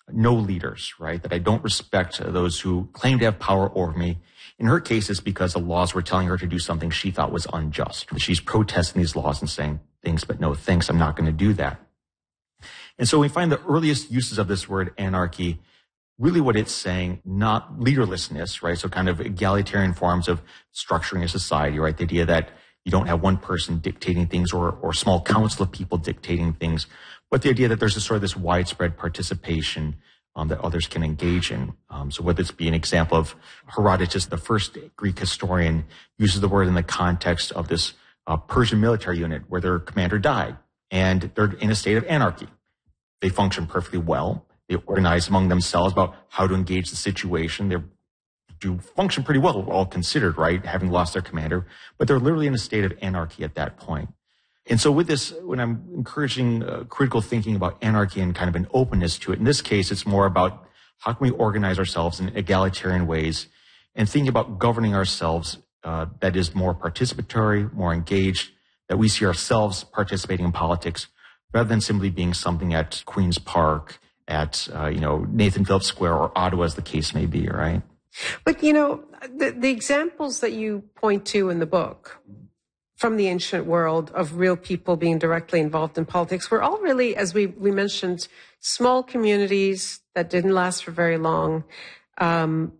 no leaders, right? That I don't respect those who claim to have power over me. In her case, it's because the laws were telling her to do something she thought was unjust. She's protesting these laws and saying, thanks, but no thanks, I'm not going to do that. And so we find the earliest uses of this word anarchy, really what it's saying, not leaderlessness, right? So kind of egalitarian forms of structuring a society, right? The idea that you don't have one person dictating things or a small council of people dictating things, but the idea that there's this widespread participation that others can engage in. So whether it's be an example of Herodotus, the first Greek historian, uses the word in the context of this Persian military unit where their commander died, and they're in a state of anarchy. They function perfectly well. They organize among themselves about how to engage the situation. They do function pretty well, all considered, right, having lost their commander, but they're literally in a state of anarchy at that point. And so with this, when I'm encouraging critical thinking about anarchy and kind of an openness to it, in this case, it's more about how can we organize ourselves in egalitarian ways and thinking about governing ourselves that is more participatory, more engaged, that we see ourselves participating in politics rather than simply being something at Queen's Park, at Nathan Phillips Square or Ottawa, as the case may be, right? But, the examples that you point to in the book from the ancient world of real people being directly involved in politics were all really, as we mentioned, small communities that didn't last for very long, and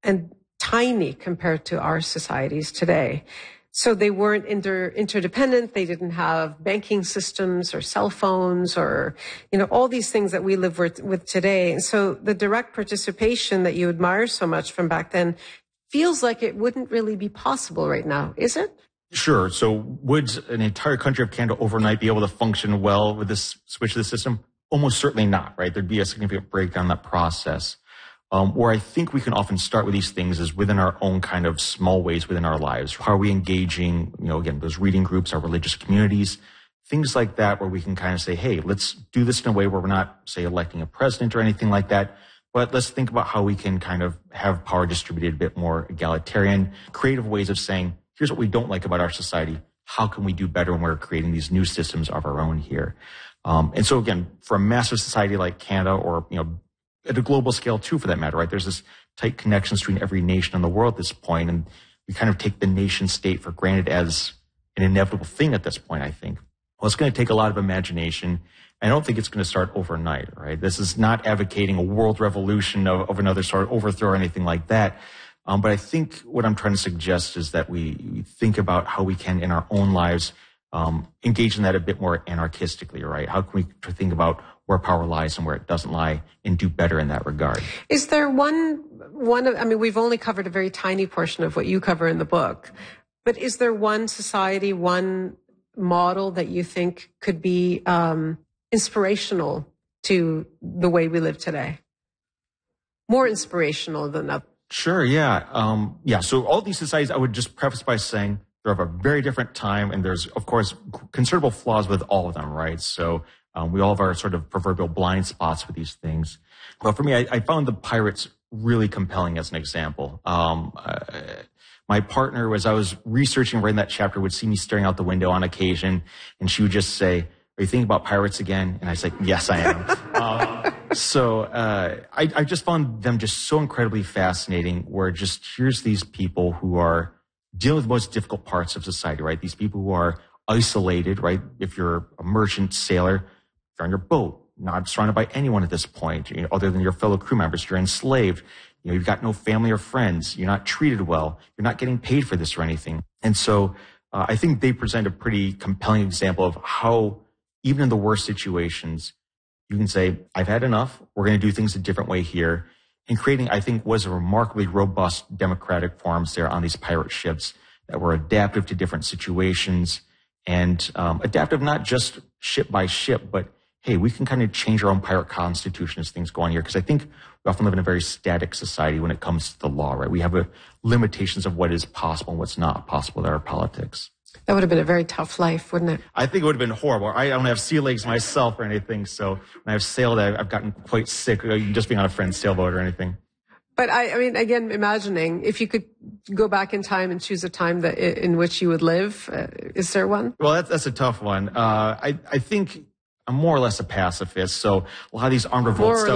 tiny compared to our societies today. So they weren't interdependent. They didn't have banking systems or cell phones or, all these things that we live with today. And so the direct participation that you admire so much from back then feels like it wouldn't really be possible right now, is it? Sure. So would an entire country of Canada overnight be able to function well with this switch to the system? Almost certainly not, right? There'd be a significant breakdown in that process. Where I think we can often start with these things is within our own kind of small ways within our lives. How are we engaging, again, those reading groups, our religious communities, things like that, where we can kind of say, hey, let's do this in a way where we're not, say, electing a president or anything like that, but let's think about how we can kind of have power distributed a bit more egalitarian, creative ways of saying, here's what we don't like about our society. How can we do better when we're creating these new systems of our own here? And so again, for a massive society like Canada or, at a global scale too, for that matter, right? There's this tight connections between every nation in the world at this point, and we kind of take the nation state for granted as an inevitable thing at this point, I think. Well, it's going to take a lot of imagination. I don't think it's going to start overnight, right? This is not advocating a world revolution of another sort, overthrow or anything like that. But I think what I'm trying to suggest is that we think about how we can, in our own lives, engage in that a bit more anarchistically, right? How can we think about where power lies and where it doesn't lie and do better in that regard? Is there we've only covered a very tiny portion of what you cover in the book, but is there one society, one model that you think could be inspirational to the way we live today? More inspirational than others? Sure, yeah. So all these societies, I would just preface by saying they're of a very different time, and there's, of course, considerable flaws with all of them, right? So we all have our sort of proverbial blind spots with these things. But for me, I found the pirates really compelling as an example. My partner, as I was researching right in that chapter, would see me staring out the window on occasion, and she would just say, "Are you thinking about pirates again?" And I say, "Yes, I am." I just found them just so incredibly fascinating, where just here's these people who are dealing with the most difficult parts of society, right? These people who are isolated, right? If you're a merchant sailor, you're on your boat, not surrounded by anyone at this point, other than your fellow crew members. You're enslaved. You've got no family or friends. You're not treated well. You're not getting paid for this or anything. And so I think they present a pretty compelling example of how, even in the worst situations, you can say, I've had enough. We're going to do things a different way here. And creating, I think, was a remarkably robust democratic forms there on these pirate ships that were adaptive to different situations and adaptive not just ship by ship, but hey, we can kind of change our own pirate constitution as things go on here. Because I think we often live in a very static society when it comes to the law, right? We have limitations of what is possible and what's not possible in our politics. That would have been a very tough life, wouldn't it? I think it would have been horrible. I don't have sea legs myself or anything, so when I've sailed, I've gotten quite sick just being on a friend's sailboat or anything. But I mean, again, imagining if you could go back in time and choose a time in which you would live, is there one? Well, that's a tough one. I think I'm more or less a pacifist, so a lot of these armed revolt stuff